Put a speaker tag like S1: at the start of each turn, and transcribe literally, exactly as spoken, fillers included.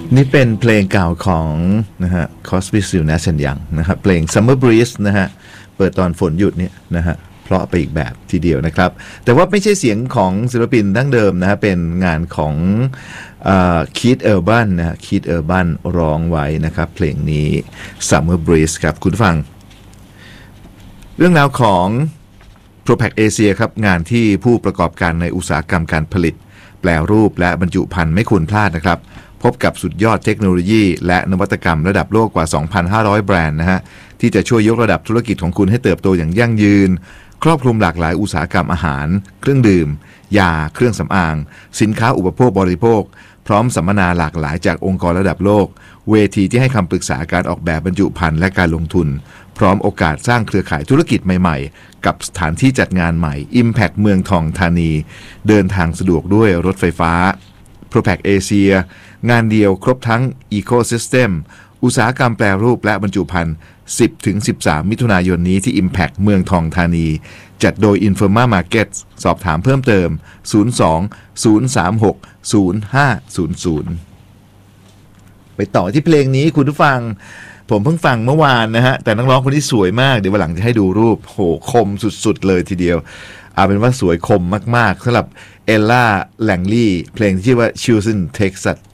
S1: นี่เป็นเพลงเก่าของนะฮะ Crosby, Stills Nash and Young นะครับเพลง Summer Breeze นะฮะเปิดตอนฝนหยุดเนี่ยนะฮะเพราะไปอีกแบบทีเดียวนะครับแต่ว่าไม่ใช่เสียงของศิลปินดั้งเดิมนะฮะเป็นงานของคีธ เออร์บันนะฮะคีธ เออร์บันร้องไว้นะครับเพลงนี้ Summer Breeze ครับคุณฟังเรื่องราวของ Propack Asia ครับงานที่ผู้ประกอบการในอุตสาหกรรมการผลิตแปรรูปและบรรจุภัณฑ์ไม่ควรพลาดนะครับพบกับสุดยอดเทคโนโลยีและนวัตกรรมระดับโลกกว่า สองพันห้าร้อย แบรนด์นะฮะที่จะช่วยยกระดับธุรกิจของคุณให้เติบโตอย่างยั่งยืนครอบคลุมหลากหลายอุตสาหกรรมอาหารเครื่องดื่มยาเครื่องสำอางสินค้าอุปโภคบริโภคพร้อมสัมมนาหลากหลายจากองค์กรระดับโลกเวทีที่ให้คำปรึกษาการออกแบบบรรจุภัณฑ์และการลงทุนพร้อมโอกาสสร้างเครือข่ายธุรกิจใหม่ๆกับสถานที่จัดงานใหม่ Impact เมืองทองธานีเดินทางสะดวกด้วยรถไฟฟ้า Propack Asia งานเดียวครบทั้ง Ecosystem อุตสาหกรรมแปรรูปและบรรจุภัณฑ์ สิบถึงสิบสาม มิถุนายนนี้ที่ Impact เมืองทองธานีจัดโดย Informa Markets สอบถามเพิ่มเติมศูนย์ สอง ศูนย์ สาม หก ศูนย์ ห้า ศูนย์ ศูนย์ไปต่อที่เพลงนี้คุณผู้ฟังผมเพิ่งฟังเมื่อวานนะฮะแต่นักร้องคนที่สวยมากเดี๋ยววันหลังจะให้ดูรูปโหคมสุดๆเลยทีเดียวเอาเป็นว่าสวยคมมากๆสำหรับเอลล่าแลงลี่เพลงที่ชื่อว่า Choosing Texas